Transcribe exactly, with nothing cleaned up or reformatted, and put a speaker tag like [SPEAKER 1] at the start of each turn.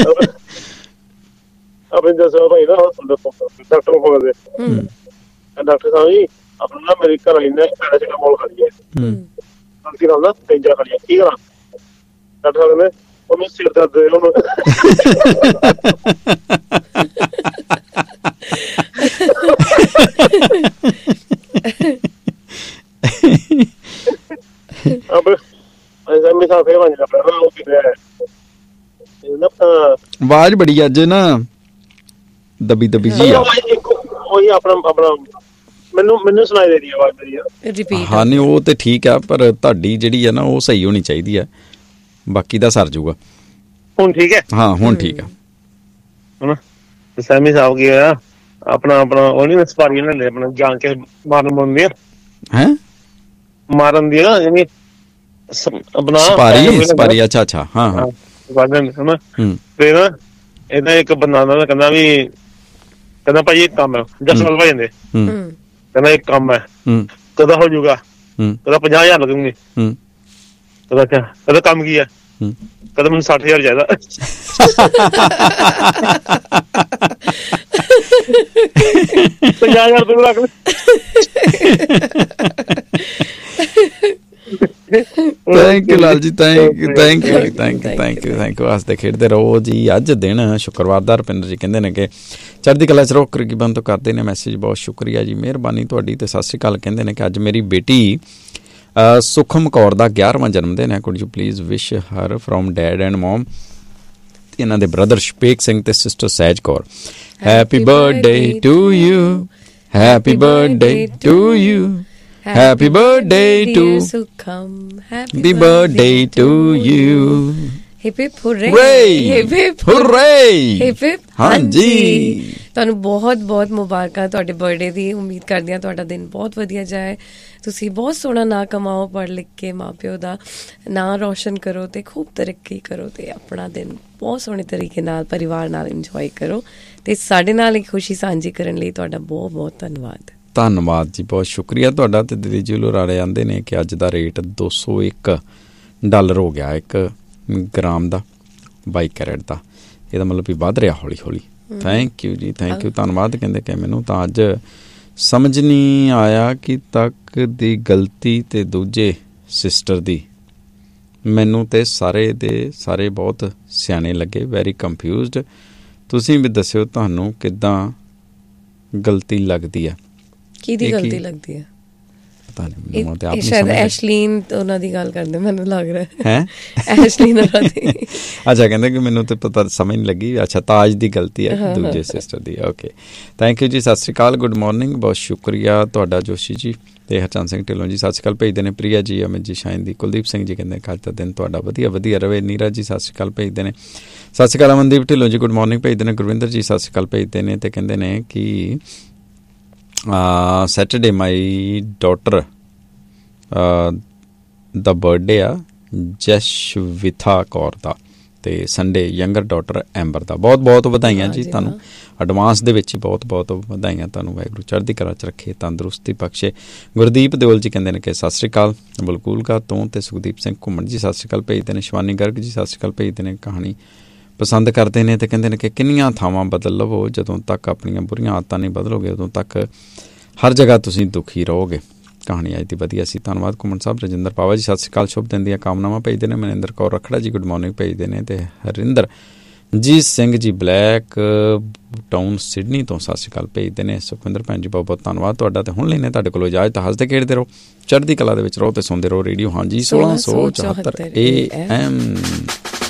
[SPEAKER 1] ਆਪਣੇ ਦੱਸੋ ਭਾਈ ਨਾ ਡਾਕਟਰ ਕੋਲ ਗਏ, ਡਾਕਟਰ ਸਾਹਿਬ ਜੀ ਆਪਣਾ ਨਾ ਮੇਰੀ ਘਰ ਵਾਲੀ ਨੇ ਪੈਰਾਸੀਟਾਮੋਲ ਖਾਲੀ ਹੈ, ਗਲਤੀ ਨਾਲ ਨਾ ਤਿੰਨ ਚਾਰ ਖਾਲੀ ਹੈ, ਕੀ ਕਰਾਂ? ਡਾਕਟਰ ਸਾਹਿਬ ਕਹਿੰਦੇ ਉਹਨੂੰ ਸਿਰ ਦਰਦ ਦੇ ਉਹਨੂੰ।
[SPEAKER 2] ਆਵਾਜ਼ ਬੜੀ ਅੱਜ ਨਾ ਦਬੀ ਦਬੀ ਜੀ ਆ।
[SPEAKER 1] ਉਹੀ ਆਪਣਾ ਆਪਣਾ ਮੈਨੂੰ ਮੈਨੂੰ ਸੁਣਾਈ ਦੇ ਰਹੀ ਆਵਾਜ਼ ਮੇਰੀ।
[SPEAKER 2] ਹਾਂ ਨਹੀਂ ਉਹ ਤੇ ਠੀਕ ਆ, ਪਰ ਤੁਹਾਡੀ ਜਿਹੜੀ ਆ ਨਾ ਉਹ ਸਹੀ ਹੋਣੀ ਚਾਹੀਦੀ ਆ, ਬਾਕੀ ਦਾ ਸਰ ਜੂਗਾ।
[SPEAKER 1] ਹੁਣ ਠੀਕ ਹੈ?
[SPEAKER 2] ਹਾਂ ਹੁਣ ਠੀਕ ਆ।
[SPEAKER 1] ਹਨਾ ਸੈਮੀ ਸਾਹਿਬ ਕੀ ਹੋਇਆ ਆਪਣਾ ਆਪਣਾ ਉਹ ਨੀ ਸਪਾਰੀਆਂ ਲੈਂਦੇ ਆਪਣਾ ਜਾਣ ਕੇ ਮਾਰਨ ਮੁਰਨ ਦੀਆਂ
[SPEAKER 2] ਹੈ
[SPEAKER 1] ਮਾਰਨ ਦੀ ਨਾ ਜਿਵੇਂ ਆਪਣਾ
[SPEAKER 2] ਸਪਾਰੀ ਸਪਾਰੀ ਅੱਛਾ ਅੱਛਾ ਹਾਂ ਹਾਂ
[SPEAKER 1] ਹਨਾ। ਤੇ ਨਾ ਏਦਾਂ ਇੱਕ ਬੰਦਾ ਨਾ ਕਹਿੰਦਾ ਵੀ ਕਹਿੰਦਾ ਭਾਈ ਇੱਕ ਕੰਮ ਹੈ ਜਸਵਾਲ ਭਾਈ ਜਾਂਦੇ ਕਹਿੰਦਾ ਇੱਕ ਕੰਮ ਹੈ ਕਦਾ ਹੋ ਜਾਊਗਾ ਕਹਿੰਦਾ ਪੰਜਾਹ ਹਜ਼ਾਰ ਲੱਗੂਗੇ ਕਹਿੰਦਾ ਅੱਛਾ ਕਹਿੰਦਾ ਕੰਮ ਕੀ ਹੈ ਕਹਿੰਦਾ ਮੈਨੂੰ ਸੱਠ ਹਜ਼ਾਰ ਚਾਹੀਦਾ। ਪੰਜਾਹ ਹਜ਼ਾਰ ਤੂੰ ਰੱਖ
[SPEAKER 2] thank you Lal ji, thank you thank you thank you thank you thank you. ਹੱਸਦੇ ਖੇਡਦੇ ਰਹੋ ਜੀ। ਅੱਜ ਦਿਨ ਸ਼ੁੱਕਰਵਾਰ ਦਾ ਰੁਪਿੰਦਰ ਜੀ ਕਹਿੰਦੇ ਨੇ ਕਿ ਚੜ੍ਹਦੀ ਕਲਾ ਚ ਰਹੋ, ਕਰਗੀਬਨ ਤੋਂ ਕਰਦੇ ਨੇ ਮੈਸੇਜ। ਬਹੁਤ ਸ਼ੁਕਰੀਆ ਜੀ, ਮਿਹਰਬਾਨੀ ਤੁਹਾਡੀ ਤੇ ਸਤਿ ਸ਼੍ਰੀ ਅਕਾਲ। ਕਹਿੰਦੇ ਨੇ ਕਿ ਅੱਜ ਮੇਰੀ ਬੇਟੀ ਸੁਖਮ ਕੌਰ ਦਾ ਗਿਆਰਵਾਂ ਜਨਮ ਦਿਨ ਹੈ, could you please wish Har from dad and ਮੋਮ। ਇਹਨਾਂ ਦੇ ਬ੍ਰਦਰ ਸ਼ਪੇਕ ਸਿੰਘ ਤੇ ਸਿਸਟਰ ਸਹਿਜ Kaur. Happy birthday to you, happy birthday to you, happy birthday to Sukham, happy birthday to you, hip hip hooray, hip hip hooray, hip hip ਹਾਂਜੀ। ਤੁਹਾਨੂੰ ਬਹੁਤ ਬਹੁਤ ਮੁਬਾਰਕਾਂ ਤੁਹਾਡੇ ਬਰਥਡੇ ਦੀ। ਉਮੀਦ ਕਰਦੀ ਹਾਂ ਤੁਹਾਡਾ ਦਿਨ ਬਹੁਤ ਵਧੀਆ ਜਾਏ, ਤੁਸੀਂ ਬਹੁਤ ਸੋਹਣਾ ਨਾਂ ਕਮਾਓ, ਪੜ੍ਹ ਲਿਖ ਕੇ ਮਾਂ ਪਿਓ ਦਾ ਨਾਂ ਰੋਸ਼ਨ ਕਰੋ ਤੇ ਖੂਬ ਤਰੱਕੀ ਕਰੋ ਤੇ ਆਪਣਾ ਦਿਨ ਬਹੁਤ ਸੋਹਣੇ ਤਰੀਕੇ ਨਾਲ ਪਰਿਵਾਰ ਨਾਲ ਇੰਜੋਏ ਕਰੋ। ਤੇ ਸਾਡੇ ਨਾਲ ਇੱਕ ਖੁਸ਼ੀ ਸਾਂਝੀ ਕਰਨ ਲਈ ਤੁਹਾਡਾ ਬਹੁਤ ਬਹੁਤ ਧੰਨਵਾਦ। ਧੰਨਵਾਦ ਜੀ, ਬਹੁਤ ਸ਼ੁਕਰੀਆ ਤੁਹਾਡਾ। ਤੇ ਦਿੱਲੀ ਜੀ ਲੋਰਾੜੇ ਆਉਂਦੇ ਨੇ ਕਿ ਅੱਜ ਦਾ ਰੇਟ ਦੋ ਸੌ ਇੱਕ ਡਾਲਰ ਹੋ ਗਿਆ ਇੱਕ ਗ੍ਰਾਮ ਦਾ, ਬਾਈ ਕੈਰਟ ਦਾ। ਇਹਦਾ ਮਤਲਬ ਵੀ ਵੱਧ ਰਿਹਾ ਹੌਲੀ ਹੌਲੀ। ਥੈਂਕ ਯੂ ਜੀ, ਥੈਂਕ ਯੂ, ਧੰਨਵਾਦ। ਕਹਿੰਦੇ ਕਿ ਮੈਨੂੰ ਤਾਂ ਅੱਜ ਸਮਝ ਨਹੀਂ ਆਇਆ ਕਿ ਤੱਕ ਦੀ ਗਲਤੀ ਤੇ ਦੂਜੇ ਸਿਸਟਰ ਦੀ, ਮੈਨੂੰ ਤੇ ਸਾਰੇ ਦੇ ਸਾਰੇ ਬਹੁਤ ਸਿਆਣੇ ਲੱਗੇ, ਵੈਰੀ ਕੰਫਿਊਜ਼ਡ। ਤੁਸੀਂ ਵੀ ਦੱਸਿਓ ਤੁਹਾਨੂੰ ਕਿੱਦਾਂ ਗਲਤੀ ਲੱਗਦੀ ਹੈ। ਕਿਹਦੀ ਗਲਤੀ ਲੱਗਦੀ ਹੈ ਪਤਾ ਨਹੀਂ, ਸ਼ਾਇਦ ਐਸ਼ਲੀਨ ਉਹਨਾਂ ਦੀ ਗੱਲ ਕਰਦੇ ਮੈਨੂੰ ਲੱਗ ਰਿਹਾ ਹੈ। ਐਸ਼ਲੀਨ ਉਹਨਾਂ ਦੀ ਅੱਛਾ ਕਹਿੰਦੇ ਕਿ ਮੈਨੂੰ ਤੇ ਪਤਾ ਸਮਝ ਨਹੀਂ ਲੱਗੀ। ਅੱਛਾ ਤਾਜ ਦੀ ਗਲਤੀ ਹੈ ਦੂਜੇ sister the. Okay thank you ਜੀ, ਸਤਿ ਸ਼੍ਰੀ ਅਕਾਲ, ਗੁੱਡ ਮੋਰਨਿੰਗ। ਬਹੁਤ ਸ਼ੁਕਰੀਆ ਤੁਹਾਡਾ ਜੋਸ਼ੀ ਜੀ ਤੇ ਹਰਚੰਦ ਸਿੰਘ ਢਿੱਲੋਂ ਜੀ ਸਤਿ ਸ਼੍ਰੀ ਅਕਾਲ ਭੇਜਦੇ ਨੇ। ਪ੍ਰਿਆ ਜੀ, ਅਮਿਤ ਜੀ, ਸ਼ਾਇਨ ਦੀ, ਕੁਲਦੀਪ ਸਿੰਘ ਜੀ ਕਹਿੰਦੇ ਅੱਜ ਦਾ ਦਿਨ ਤੁਹਾਡਾ ਵਧੀਆ ਵਧੀਆ ਰਵੇ। ਨੀਰਜ ਜੀ ਸਤਿ ਸ਼੍ਰੀ ਅਕਾਲ ਭੇਜਦੇ ਨੇ। ਸਤਿ ਸ਼੍ਰੀ ਅਕਾਲ ਅਮਨਦੀਪ ਢਿੱਲੋਂ ਜੀ, ਗੁੱਡ ਮੋਰਨਿੰਗ ਭੇਜਦੇ ਨੇ। ਗੁਰਵਿੰਦਰ ਜੀ ਸਤਿ ਸ਼੍ਰੀ ਅਕਾਲ ਭੇਜਦੇ ਨੇ ਤੇ ਕਹਿੰਦੇ ਨੇ ਕਿ ਸੈਟਰਡੇ ਮਾਈ ਡਾਟਰ ਦਾ ਬਰਥਡੇ ਆ ਜਸ਼ਵਿਥਾ ਕੌਰ ਦਾ, ਤੇ ਸੰਡੇ ਯੰਗਰ ਡਾਟਰ ਐਂਬਰ ਦਾ। ਬਹੁਤ ਬਹੁਤ ਵਧਾਈਆਂ ਜੀ ਤੁਹਾਨੂੰ ਐਡਵਾਂਸ ਦੇ ਵਿੱਚ ਹੀ, ਬਹੁਤ ਬਹੁਤ ਵਧਾਈਆਂ ਤੁਹਾਨੂੰ। ਵਾਹਿਗੁਰੂ ਚੜ੍ਹਦੀ ਕਲਾ 'ਚ ਰੱਖੇ, ਤੰਦਰੁਸਤੀ ਬਖਸ਼ੇ। ਗੁਰਦੀਪ ਦਿਓਲ ਜੀ ਕਹਿੰਦੇ ਨੇ ਕਿ ਸਤਿ ਸ਼੍ਰੀ ਅਕਾਲ ਬਲਕੂਲਗਾ ਤੋਂ। ਤੇ ਸੁਖਦੀਪ ਸਿੰਘ ਘੁੰਮਣ ਜੀ ਸਤਿ ਸ਼੍ਰੀ ਅਕਾਲ ਭੇਜਦੇ ਨੇ। ਸ਼ਿਵਾਨੀ ਗਰਗ ਜੀ ਸਤਿ ਸ਼੍ਰੀ ਅਕਾਲ ਭੇਜਦੇ ਨੇ। ਕਹਾਣੀ ਪਸੰਦ ਕਰਦੇ ਨੇ ਤੇ ਕਹਿੰਦੇ ਨੇ ਕਿ ਕਿੰਨੀਆਂ ਥਾਵਾਂ ਬਦਲ ਲਵੋ, ਜਦੋਂ ਤੱਕ ਆਪਣੀਆਂ ਬੁਰੀਆਂ ਆਦਤਾਂ ਨਹੀਂ ਬਦਲੋਗੇ ਉਦੋਂ ਤੱਕ ਹਰ ਜਗ੍ਹਾ ਤੁਸੀਂ ਦੁਖੀ ਰਹੋਗੇ। ਕਹਾਣੀ ਅੱਜ ਦੀ ਵਧੀਆ ਸੀ, ਧੰਨਵਾਦ ਘੁੰਮਣ ਸਾਹਿਬ। ਰਜਿੰਦਰ ਪਾਵਾ ਜੀ ਸਤਿ ਸ਼੍ਰੀ ਅਕਾਲ, ਸ਼ੁਭ ਦਿਨ ਦੀਆਂ ਕਾਮਨਾਵਾਂ ਭੇਜਦੇ ਨੇ। ਮਨਿੰਦਰ ਕੌਰ ਰਖੜਾ ਜੀ ਗੁੱਡ ਮੋਰਨਿੰਗ ਭੇਜਦੇ ਨੇ। ਤੇ ਹਰਿੰਦਰ ਜੀਤ Singh ji black town Sydney ਤੋਂ ਸਤਿ ਸ਼੍ਰੀ ਅਕਾਲ ਭੇਜਦੇ ਨੇ। ਸੁਖਵਿੰਦਰ ਭੈਣ ਜੀ ਬਹੁਤ ਬਹੁਤ ਧੰਨਵਾਦ ਤੁਹਾਡਾ। ਤੇ ਹੁਣ ਲੈਣੇ ਤੁਹਾਡੇ ਕੋਲੋਂ ਇਜਾਜ਼ਤ। ਹੱਸਦੇ ਖੇਡਦੇ ਰਹੋ, ਚੜ੍ਹਦੀ ਕਲਾ ਦੇ ਵਿੱਚ ਰਹੋ ਤੇ ਸੁਣਦੇ ਰਹੋ ਰੇਡੀਓ ਹਾਂਜੀ ਸੋਲਾਂ ਸੌ ਚੁਹੱਤਰ ਏ ਐਮ।